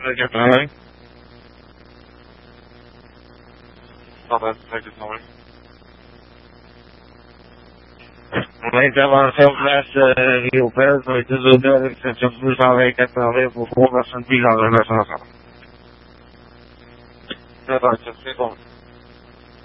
Take your time. Take your time. Também estava a ser o resto e o peso e tudo o que se cruzava aí que estava ali por fora, sentido da nossa. Verdade,